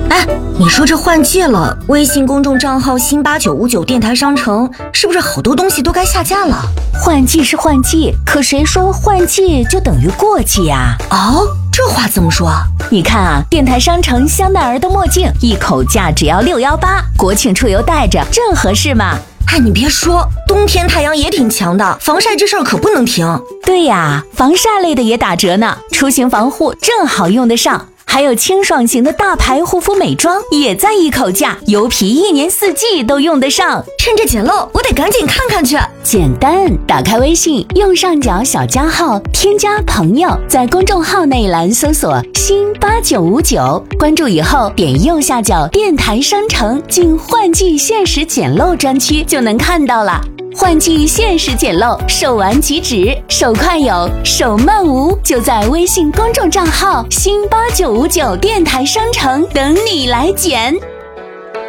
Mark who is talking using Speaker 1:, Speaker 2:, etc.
Speaker 1: 哎，你说这换季了，微信公众账号新8959电台商城是不是好多东西都该下架了？
Speaker 2: 换季是换季，可谁说换季就等于过季呀？
Speaker 1: 哦，这话怎么说？
Speaker 2: 你看啊，电台商城香奈儿的墨镜一口价只要618，国庆出游戴着正合适嘛。
Speaker 1: 哎，你别说，冬天太阳也挺强的，防晒这事儿可不能停。
Speaker 2: 对呀，防晒类的也打折呢，出行防护正好用得上。还有清爽型的大牌护肤美妆也在一口价，油皮1年4季都用得上。
Speaker 1: 趁着捡漏，我得赶紧看看去。
Speaker 2: 简单，打开微信，右上角小加号，添加朋友，在公众号内栏搜索新8959，关注以后点右下角电台商城进换季限时捡漏专区就能看到了。换季限时捡漏，手完即止，手快有，手慢无，就在微信公众账号新8959电台商城等你来捡。